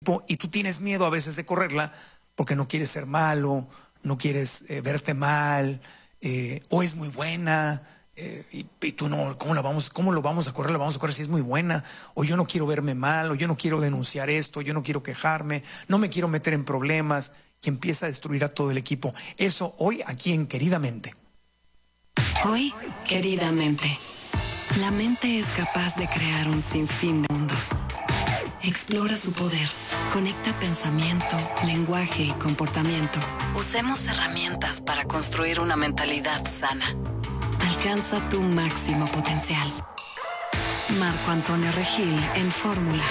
equipo y tú tienes miedo a veces de correrla porque no quieres ser malo, no quieres verte mal, o es muy buena, y tú no, ¿cómo lo vamos a correr? La vamos a correr si es muy buena, o yo no quiero verme mal, o yo no quiero denunciar esto, yo no quiero quejarme, no me quiero meter en problemas, y empieza a destruir a todo el equipo. Eso hoy aquí en Queridamente. Hoy, Queridamente. La mente es capaz de crear un sinfín de mundos. Explora su poder. Conecta pensamiento, lenguaje y comportamiento. Usemos herramientas para construir una mentalidad sana. Alcanza tu máximo potencial. Marco Antonio Regil en Fórmula.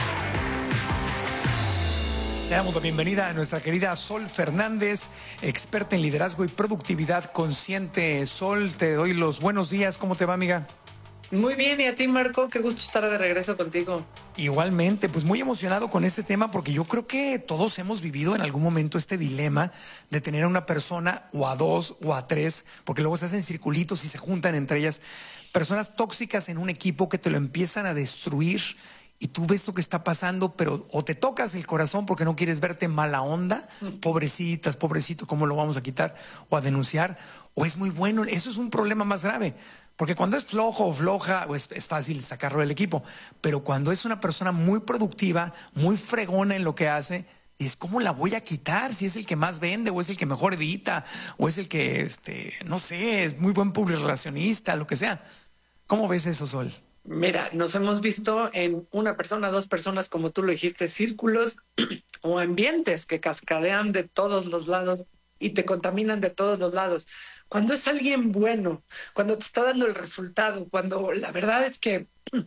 Le damos la bienvenida a nuestra querida Sol Fernández, experta en liderazgo y productividad consciente. Sol, te doy los buenos días. ¿Cómo te va, amiga? Muy bien, y a ti, Marco, qué gusto estar de regreso contigo. Igualmente, pues muy emocionado con este tema porque yo creo que todos hemos vivido en algún momento este dilema de tener a una persona o a dos o a tres, porque luego se hacen circulitos y se juntan entre ellas, personas tóxicas en un equipo que te lo empiezan a destruir y tú ves lo que está pasando, pero o te tocas el corazón porque no quieres verte mala onda, pobrecitas, pobrecito, ¿cómo lo vamos a quitar? O a denunciar, o es muy bueno, eso es un problema más grave. Porque cuando es flojo o floja, pues es fácil sacarlo del equipo. Pero cuando es una persona muy productiva, muy fregona en lo que hace, es ¿cómo la voy a quitar? Si es el que más vende, o es el que mejor edita, o es el que, no sé, es muy buen publirelacionista, lo que sea. ¿Cómo ves eso, Sol? Mira, nos hemos visto en una persona, dos personas, como tú lo dijiste, círculos o ambientes que cascadean de todos los lados y te contaminan de todos los lados. Cuando es alguien bueno, cuando te está dando el resultado, cuando la verdad es que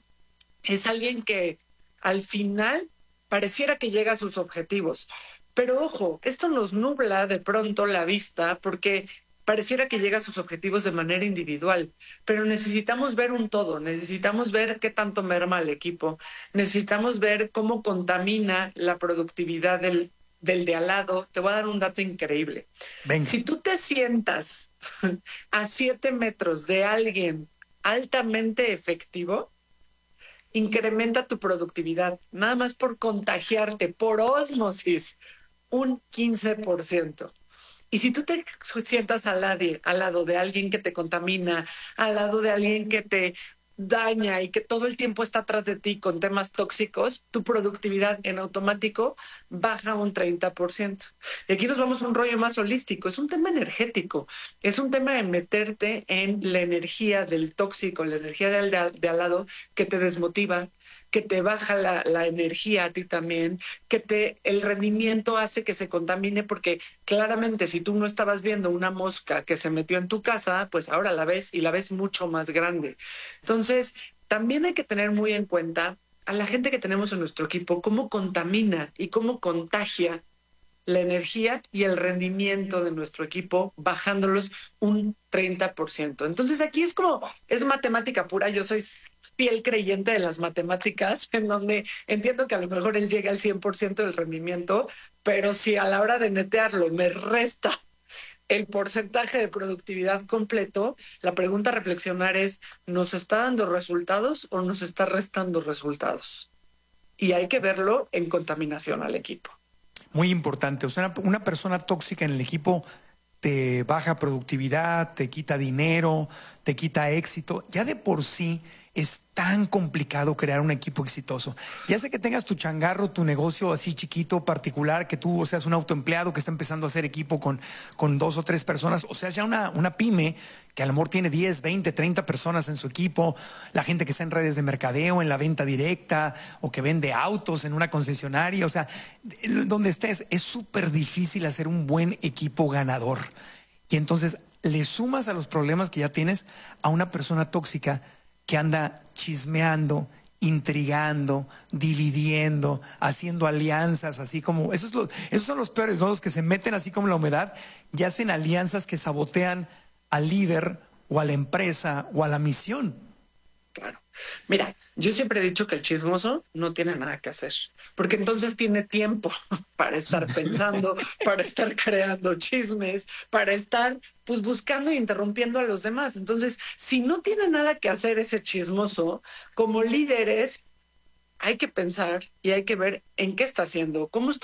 es alguien que al final pareciera que llega a sus objetivos. Pero ojo, esto nos nubla de pronto la vista porque pareciera que llega a sus objetivos de manera individual, pero necesitamos ver un todo, necesitamos ver qué tanto merma el equipo, necesitamos ver cómo contamina la productividad del de al lado. Te voy a dar un dato increíble. Venga. Si tú te sientas a 7 metros de alguien altamente efectivo, incrementa tu productividad, nada más por contagiarte, por ósmosis, un 15%. Y si tú te sientas al lado de alguien que te contamina, al lado de alguien que te daña y que todo el tiempo está atrás de ti con temas tóxicos, tu productividad en automático baja un 30%. Y aquí nos vamos a un rollo más holístico, es un tema energético, es un tema de meterte en la energía del tóxico, la energía de al lado que te desmotiva, que te baja la energía a ti también, que el rendimiento hace que se contamine, porque claramente si tú no estabas viendo una mosca que se metió en tu casa, pues ahora la ves y la ves mucho más grande. Entonces, también hay que tener muy en cuenta a la gente que tenemos en nuestro equipo, cómo contamina y cómo contagia la energía y el rendimiento de nuestro equipo, bajándolos un 30%. Entonces aquí es matemática pura. Yo soy fiel creyente de las matemáticas, en donde entiendo que a lo mejor él llega al 100% del rendimiento, pero si a la hora de netearlo me resta el porcentaje de productividad completo, la pregunta a reflexionar es, ¿nos está dando resultados o nos está restando resultados? Y hay que verlo en contaminación al equipo. Muy importante. O sea, una persona tóxica en el equipo te baja productividad, te quita dinero, te quita éxito. Ya de por sí es tan complicado crear un equipo exitoso. Ya sé que tengas tu changarro, tu negocio así chiquito, particular, que tú seas un autoempleado que está empezando a hacer equipo con 2 o 3 personas, o sea, ya una pyme que a lo mejor tiene 10, 20, 30 personas en su equipo, la gente que está en redes de mercadeo, en la venta directa, o que vende autos en una concesionaria, o sea, donde estés, es súper difícil hacer un buen equipo ganador. Y entonces le sumas a los problemas que ya tienes a una persona tóxica que anda chismeando, intrigando, dividiendo, haciendo alianzas, así como, esos son los peores, ¿no? Los que se meten así como la humedad y hacen alianzas que sabotean al líder o a la empresa o a la misión. Claro. Mira, yo siempre he dicho que el chismoso no tiene nada que hacer, porque entonces tiene tiempo para estar pensando, para estar creando chismes, para estar pues buscando e interrumpiendo a los demás. Entonces, si no tiene nada que hacer ese chismoso, como líderes hay que pensar y hay que ver en qué está haciendo, cómo está